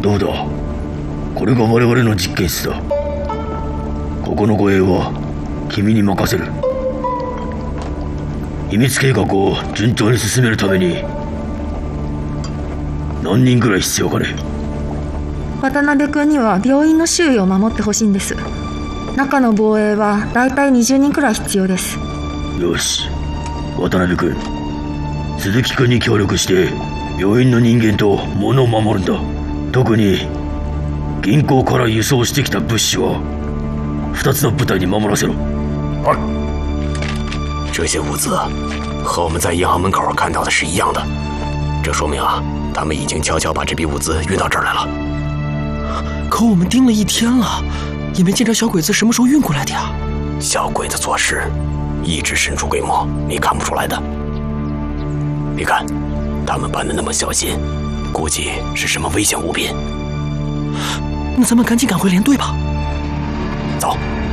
どうだ、これが我々の実験室だ。ここの護衛は君に任せる。秘密計画を順調に進めるために何人くらい必要かね。 渡辺君には病院の周囲を守ってほしいんです。中の防衛はだいたい20人くらい必要です。 よし、渡辺君、鈴木君に協力して病院の人間と物を守るんだ。特に銀行から輸送してきた物資は2つの部隊に守らせろ。 这些物资和我们在银行门口看到的是一样的，这说明他们已经悄悄把这批物资运到这儿来了。 可我们盯了一天了，也没见着小鬼子什么时候运过来的呀。 小鬼子做事一直神出鬼没，你看不出来的。别看他们办得那么小心，估计是什么危险物品。 那咱们赶紧赶回连队吧。 走。